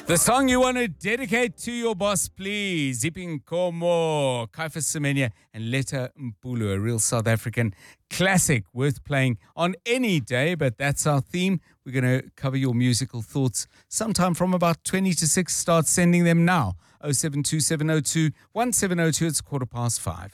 The song you want to dedicate to your boss, please. Zipping Komo, Kaifas Semenya, and Letta Mpulu, a real South African classic worth playing on any day, but that's our theme. We're going to cover your musical thoughts sometime from about 20 to 6. Start sending them now. 072702 1702. It's 5:15.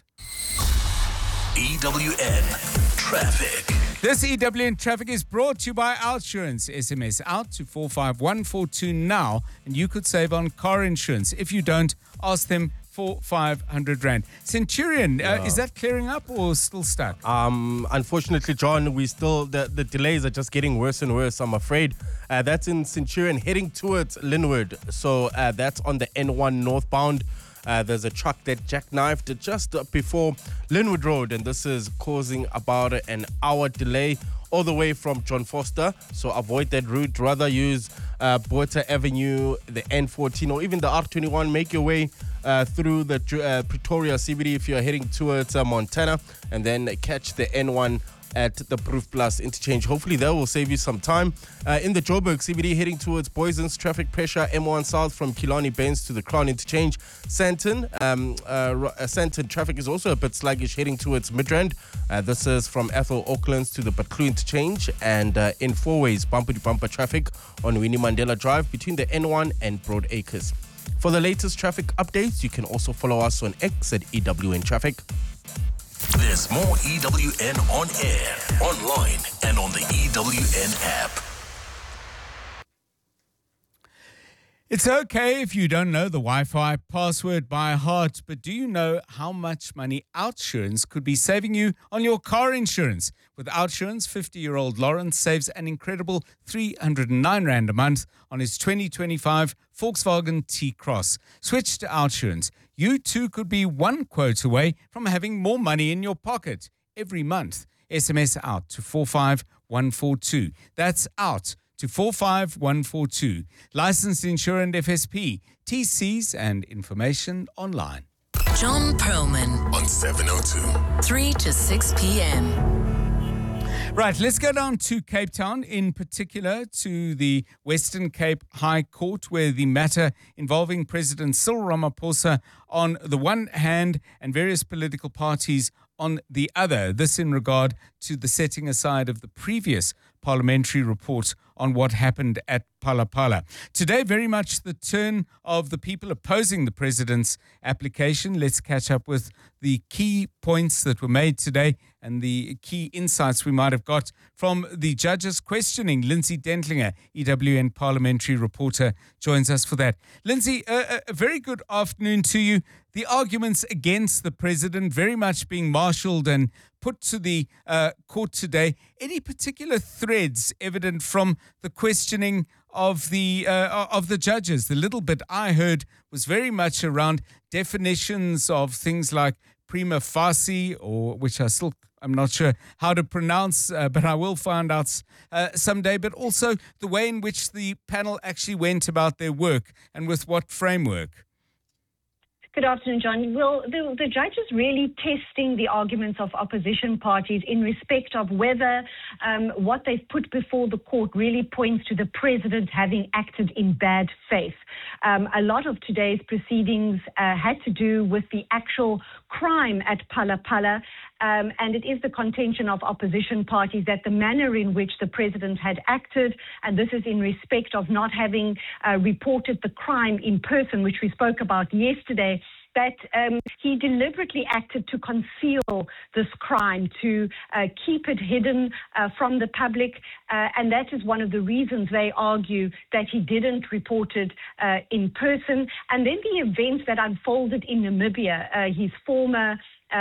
EWN Traffic. This EWN Traffic is brought to you by Outsurance. SMS out to 45142 now, and you could save on car insurance. If you don't, ask them for 500 Rand. Centurion, is that clearing up or still stuck? Unfortunately, John, we still, the delays are just getting worse and worse, I'm afraid. That's in Centurion heading towards Linwood. So that's on the N1 northbound. There's a truck that jackknifed just before Linwood Road, and this is causing about an hour delay all the way from John Foster. So avoid that route. Rather use Botha Avenue, the N14, or even the R21. Make your way through the Pretoria CBD if you're heading towards Montana, and then catch the N1 at the Proof Plus interchange. Hopefully that will save you some time. In the Joburg CBD heading towards Boysons, traffic pressure M1 south from Killarney Bains to the Crown interchange. Sandton traffic is also a bit sluggish heading towards Midrand. This is from Ethel Aucklands to the Butlu interchange, and in four-ways bumper to bumper traffic on Winnie Mandela Drive between the N1 and Broad Acres. For the latest traffic updates, you can also follow us on X at EWN Traffic. There's more EWN on air, online, and on the EWN app. It's okay if you don't know the Wi-Fi password by heart, but do you know how much money Outsurance could be saving you on your car insurance? With Outsurance, 50-year-old Lawrence saves an incredible 309 Rand a month on his 2025 Volkswagen T-Cross. Switch to Outsurance. You too could be one quote away from having more money in your pocket every month. SMS out to 45142. That's out to 45142. Licensed insurer and FSP. TCs and information online. John Perlman On 702. 3 to 6 p.m. Right, let's go down to Cape Town, in particular to the Western Cape High Court, where the matter involving President Cyril Ramaphosa on the one hand and various political parties on the other. This in regard to the setting aside of the previous parliamentary report on what happened at Phala. Today, very much the turn of the people opposing the president's application. Let's catch up with the key points that were made today and the key insights we might have got from the judges questioning. Lindsay Dentlinger, EWN parliamentary reporter, joins us for that. Lindsay, a very good afternoon to you. The arguments against the president very much being marshalled and put to the court today. Any particular threads evident from the questioning of the judges? The little bit I heard was very much around definitions of things like prima facie, or which I'm not sure how to pronounce, but I will find out someday. But also the way in which the panel actually went about their work and with what framework. Good afternoon, John. Well, the judge is really testing the arguments of opposition parties in respect of whether what they've put before the court really points to the president having acted in bad faith. A lot of today's proceedings had to do with the actual crime at Phala. And it is the contention of opposition parties that the manner in which the president had acted, and this is in respect of not having reported the crime in person, which we spoke about yesterday, that he deliberately acted to conceal this crime, to keep it hidden from the public. And that is one of the reasons they argue that he didn't report it in person. And then the events that unfolded in Namibia, his former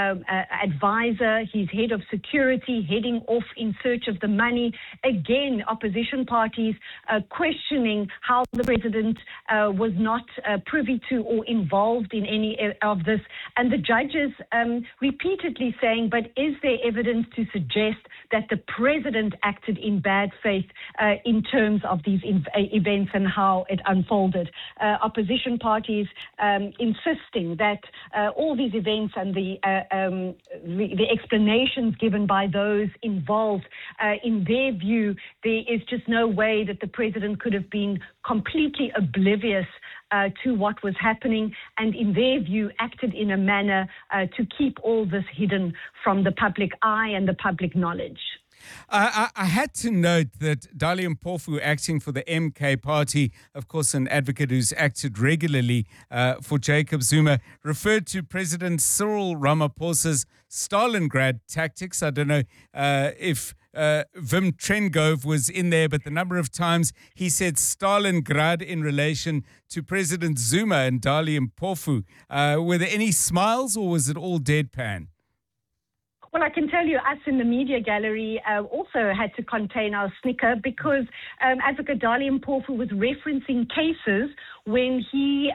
advisor, his head of security, heading off in search of the money. Again, opposition parties questioning how the president was not privy to or involved in any of this. And the judges repeatedly saying, but is there evidence to suggest that the president acted in bad faith in terms of these events and how it unfolded? Opposition parties insisting that all these events and the the explanations given by those involved. In their view, there is just no way that the president could have been completely oblivious to what was happening, and in their view acted in a manner to keep all this hidden from the public eye and the public knowledge. I had to note that Dali Mpofu, acting for the MK party, of course an advocate who's acted regularly for Jacob Zuma, referred to President Cyril Ramaphosa's Stalingrad tactics. I don't know if Wim Trengove was in there, but the number of times he said Stalingrad in relation to President Zuma and Dali Mpofu. Were there any smiles or was it all deadpan? Well, I can tell you, us in the media gallery also had to contain our snicker because Advocate Dali Mpofu was referencing cases when he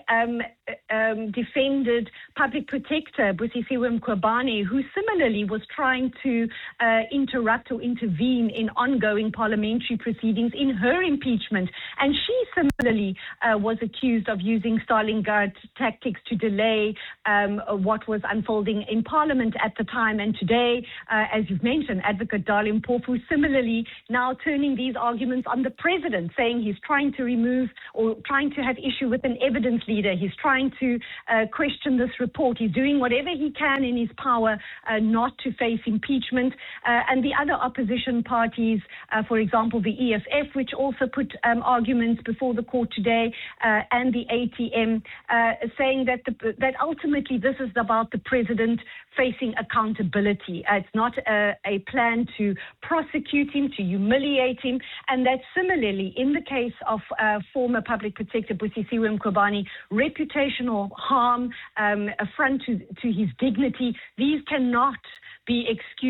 defended Public Protector Busisiwe Mkhwebane, who similarly was trying to interrupt or intervene in ongoing parliamentary proceedings in her impeachment. And she similarly was accused of using Stalingrad tactics to delay what was unfolding in Parliament at the time. And today, as you've mentioned, Advocate Dali Mpofu similarly now turning these arguments on the president, saying he's trying to remove or trying to have issue with an evidence leader. He's trying to question this report. He's doing whatever he can in his power not to face impeachment. And the other opposition parties, for example, the EFF, which also put arguments before the court today, and the ATM, saying that ultimately this is about the president facing accountability. It's not a plan to prosecute him, to humiliate him, and that similarly, in the case of former Public Protector Busisiwe Mkhwebane, reputational harm, affront to his dignity, these cannot be excused